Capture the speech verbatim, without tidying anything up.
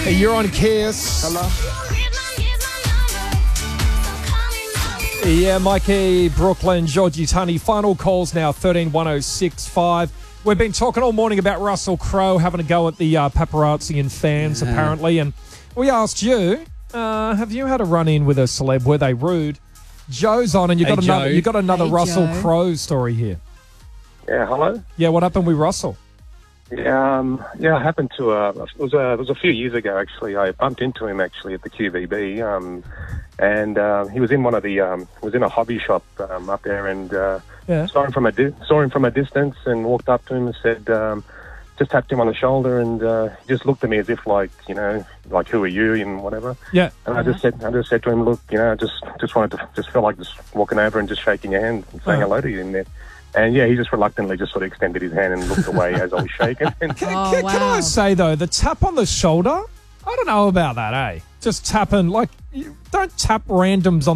Hey, you're on Kiss. Hello. Yeah, Mikey, Brooklyn, Georgie Tunney. Final calls now, thirteen one oh six five. We've been talking all morning about Russell Crowe having a go at the uh, paparazzi and fans, yeah. apparently. And we asked you, uh, have you had a run-in with a celeb? Were they rude? Joe's on, and you got hey, another. Joe. You got another Hey, Russell Joe. Crowe story here. Yeah, hello. Yeah, what happened with Russell? Yeah, um, yeah, it happened to, uh, it was, uh, it was a few years ago, actually. I bumped into him, actually, at the Q V B, um, and, uh, he was in one of the, um, was in a hobby shop, um, up there, and, uh, Yeah. saw him from a, di- saw him from a distance and walked up to him and said, um, just tapped him on the shoulder, and, uh, he just looked at me as if, like, you know, like, who are you, and whatever. Yeah. And I just said, I just said to him, look, you know, I just, just wanted to, just felt like just walking over and just shaking your hand and saying Oh. hello to you in there. And, yeah, he just reluctantly just sort of extended his hand and looked away as I was shaking. Can, Oh, can, can wow. I say, though, the tap on the shoulder, I don't know about that, eh? Just tapping, like, you don't tap randoms on